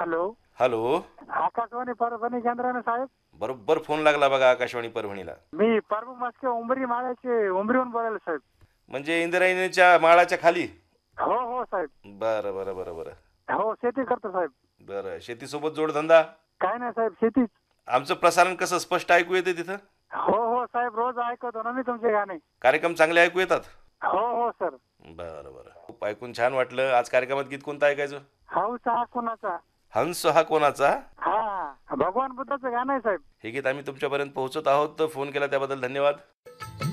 Hello. Hello. Akashvani Parbhani केंद्राने साहेब. बरोबर phone लागला बघा आकाशवाणी परभणीला. मी परब मस्के उंबरी माळ्याचे उंबरीहून बोलायला साहेब. म्हणजे इंद्रायणीच्या माळाच्या खाली. हो हो साहेब. बरं बरं बरं बरं. हो शेती करतो साहेब. बरं, शेतीसोबत जोडधंदा? काय नाही साहेब, शेतीच. आमचं प्रसारण कसं स्पष्ट ऐकू येते तिथं? हो हो साहेब, रोज ऐकतो ना मी तुमचे गाणे. कार्यक्रम चांगले ऐकू येतात? हो हो सर. बरं बरं, खूप ऐकून छान वाटलं. आज कार्यक्रमात गीत कोणतं ऐकायचं? हौसा हा कोणाचा? हंस हा कोणाचा? हा भगवान बुद्धाचं गाणं आहे साहेब. हे गीत आम्ही तुमच्यापर्यंत पोहोचत आहोत. फोन केला त्याबद्दल धन्यवाद.